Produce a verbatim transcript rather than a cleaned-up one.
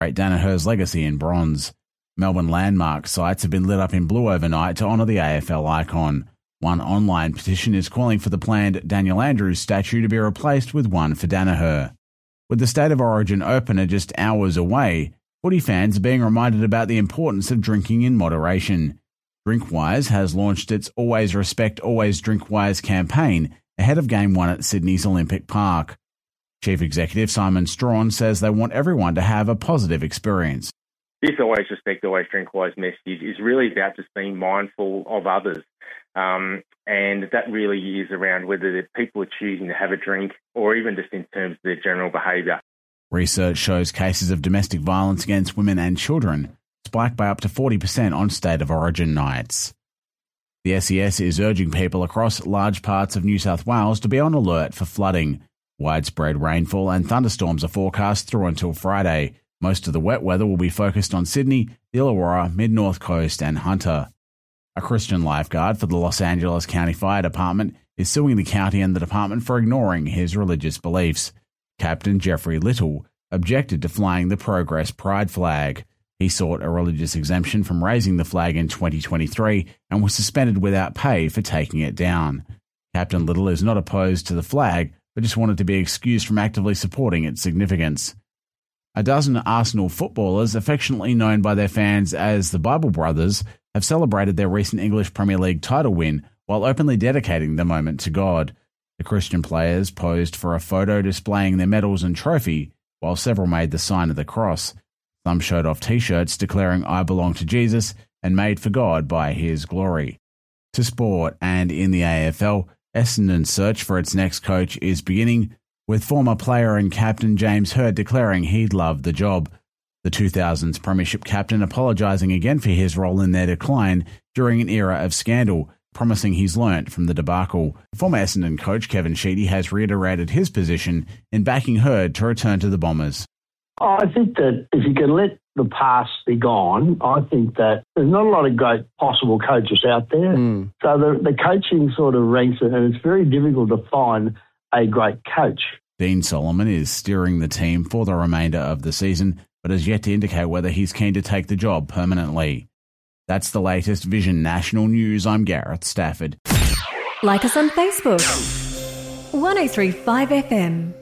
celebrate Danaher's legacy in bronze. Melbourne landmark sites have been lit up in blue overnight to honour the A F L icon. One online petition is calling for the planned Daniel Andrews statue to be replaced with one for Danaher. With the State of Origin opener just hours away, footy fans are being reminded about the importance of drinking in moderation. Drinkwise has launched its Always Respect, Always Drinkwise campaign ahead of Game one at Sydney's Olympic Park. Chief Executive Simon Strawn says they want everyone to have a positive experience. This Always Respect, Always Drinkwise message is really about just being mindful of others. Um, and that really is around whether the people are choosing to have a drink or even just in terms of their general behaviour. Research shows cases of domestic violence against women and children spiked by up to forty percent on State of Origin nights. The S E S is urging people across large parts of New South Wales to be on alert for flooding. Widespread rainfall and thunderstorms are forecast through until Friday. Most of the wet weather will be focused on Sydney, the Illawarra, Mid-North Coast and Hunter. A Christian lifeguard for the Los Angeles County Fire Department is suing the county and the department for ignoring his religious beliefs. Captain Jeffrey Little objected to flying the Progress Pride flag. He sought a religious exemption from raising the flag in twenty twenty-three and was suspended without pay for taking it down. Captain Little is not opposed to the flag, but just wanted to be excused from actively supporting its significance. A dozen Arsenal footballers, affectionately known by their fans as the Bible Brothers, have celebrated their recent English Premier League title win while openly dedicating the moment to God. The Christian players posed for a photo displaying their medals and trophy, while several made the sign of the cross. Some showed off T-shirts declaring "I belong to Jesus" and "made for God by his glory." To sport, and in the A F L, Essendon's search for its next coach is beginning, with former player and captain James Hird declaring he'd love the job. The two thousands Premiership captain apologising again for his role in their decline during an era of scandal, promising he's learnt from the debacle. Former Essendon coach Kevin Sheedy has reiterated his position in backing Hird to return to the Bombers. I think that if you can let the past be gone, I think that there's not a lot of great possible coaches out there. Mm. So the, the coaching sort of ranks, and it's very difficult to find a great coach. Dean Solomon is steering the team for the remainder of the season, but has yet to indicate whether he's keen to take the job permanently. That's the latest Vision National News. I'm Gareth Stafford. Like us on Facebook. one oh three point five F M.